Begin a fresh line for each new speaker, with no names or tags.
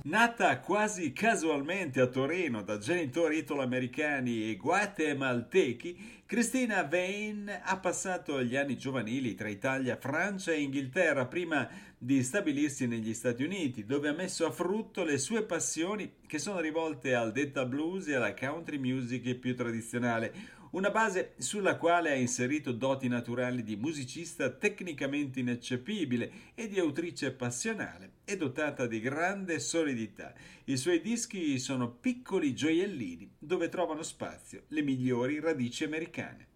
Nata quasi casualmente a Torino da genitori italo-americani e guatemaltechi, Christina Vane ha passato gli anni giovanili tra Italia, Francia e Inghilterra prima di stabilirsi negli Stati Uniti, dove ha messo a frutto le sue passioni che sono rivolte al Delta blues e alla country music più tradizionale, una base sulla quale ha inserito doti naturali di musicista tecnicamente ineccepibile e di autrice passionale e dotata di grande solidità. I suoi dischi sono piccoli gioiellini dove trovano spazio le migliori radici americane.